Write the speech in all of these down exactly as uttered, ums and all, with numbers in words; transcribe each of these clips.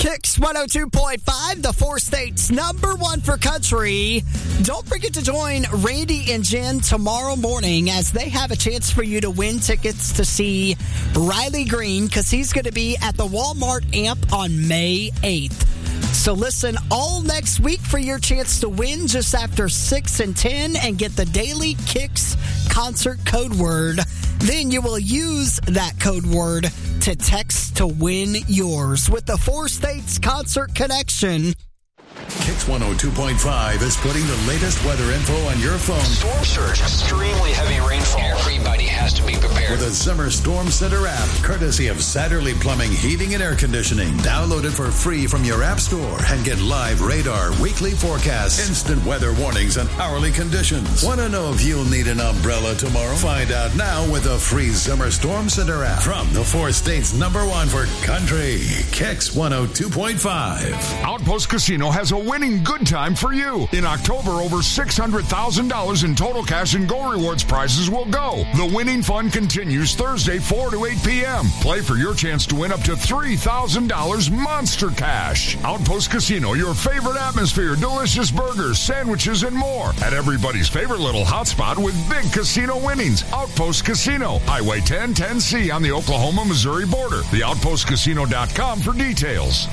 Kicks one oh two point five, the four states number one for country. Don't forget to join Randy and Jen tomorrow morning as they have a chance for you to win tickets to see Riley Green because he's going to be at the Walmart Amp on May eighth. So listen all next week for your chance to win just after six and ten and get the Daily Kicks concert code word. Then you will use that code word to text to win yours with the Four States Concert Connection. Kicks one oh two point five is putting the latest weather info on your phone. Storm surge, extremely heavy rainfall. Everybody has to be prepared. With a Summer Storm Center app, courtesy of Satterley Plumbing, Heating, and Air Conditioning. Download it for free from your app store and get live radar, weekly forecasts, instant weather warnings, and hourly conditions. Want to know if you'll need an umbrella tomorrow? Find out now with a free Summer Storm Center app from the four states number one for country. Kicks one oh two point five. Outpost Casino has a winning good time for you. In October, over six hundred thousand dollars in total cash and Go Rewards prizes will go. The winning fun continues Thursday, four to eight p.m. Play for your chance to win up to three thousand dollars Monster Cash. Outpost Casino, your favorite atmosphere, delicious burgers, sandwiches, and more. At everybody's favorite little hotspot with big casino winnings. Outpost Casino, Highway ten ten C on the Oklahoma-Missouri border. the outpost casino dot com for details.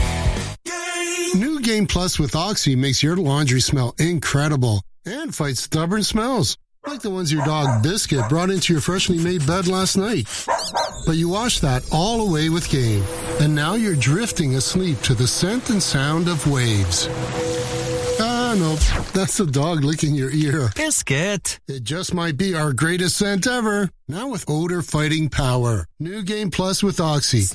New Game Plus with Oxy makes your laundry smell incredible and fights stubborn smells, like the ones your dog Biscuit brought into your freshly made bed last night. But you washed that all away with Game, and now you're drifting asleep to the scent and sound of waves. Ah, no, that's the dog licking your ear. Biscuit. It just might be our greatest scent ever, now with odor-fighting power. New Game Plus with Oxy.